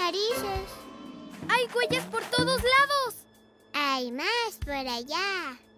narices. ¡Hay huellas por todos lados! Hay más por allá.